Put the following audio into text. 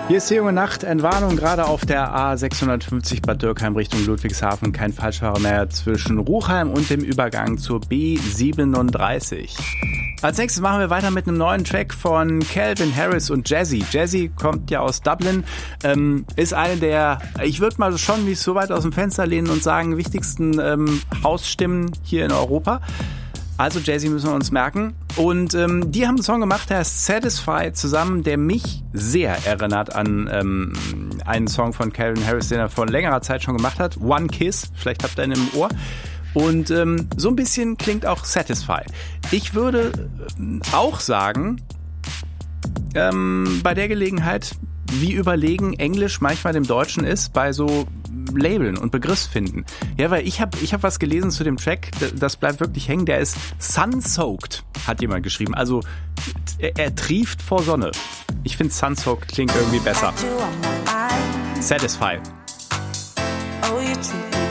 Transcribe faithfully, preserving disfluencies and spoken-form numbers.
Hier ist die junge Nacht, Entwarnung gerade auf der A sechshundertfünfzig Bad Dürkheim Richtung Ludwigshafen. Kein Falschfahrer mehr zwischen Ruchheim und dem Übergang zur B siebenunddreißig. Als nächstes machen wir weiter mit einem neuen Track von Calvin Harris und Jazzy. Jazzy kommt ja aus Dublin, ähm, ist eine der, ich würde mal schon nicht so weit aus dem Fenster lehnen und sagen, wichtigsten ähm, Hausstimmen hier in Europa. Also Jazzy müssen wir uns merken. Und ähm, die haben einen Song gemacht, der heißt Satisfy zusammen, der mich sehr erinnert an ähm, einen Song von Calvin Harris, den er vor längerer Zeit schon gemacht hat. One Kiss, vielleicht habt ihr ihn im Ohr. Und ähm, so ein bisschen klingt auch Satisfy. Ich würde auch sagen, ähm, bei der Gelegenheit, wie überlegen Englisch manchmal dem Deutschen ist, bei so Labeln und Begriffsfinden. Ja, weil ich habe ich hab was gelesen zu dem Track, das bleibt wirklich hängen, der ist Sun-Soaked, hat jemand geschrieben. Also er, er trieft vor Sonne. Ich finde Sun-Soaked klingt irgendwie besser. Satisfy. Oh, you treat me